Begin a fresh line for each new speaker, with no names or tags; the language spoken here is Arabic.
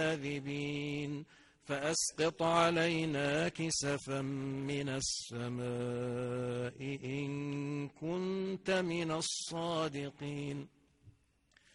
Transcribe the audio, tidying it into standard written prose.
الكاذبين فأسقط علينا كسفا من السماء إن كنت من الصادقين